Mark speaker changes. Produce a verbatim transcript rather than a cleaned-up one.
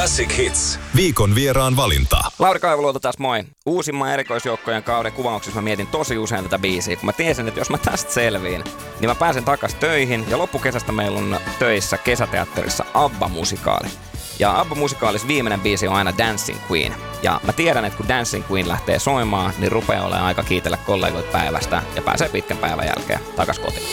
Speaker 1: Classic Hits. Viikon vieraan valinta.
Speaker 2: Lauri Kaivuluoto taas moi. Uusimman erikoisjoukkojen kauden kuvauksessa mä mietin tosi usein tätä biisiä, kun mä tiesin, että jos mä tästä selviin, niin mä pääsen takas töihin ja loppukesästä meillä on töissä kesäteatterissa ABBA-musikaali. Ja ABBA-musikaalissa viimeinen biisi on aina Dancing Queen. Ja mä tiedän, että kun Dancing Queen lähtee soimaan, niin rupeaa olemaan aika kiitellä kollegoita päivästä ja pääsee pitkän päivän jälkeen takas kotiin.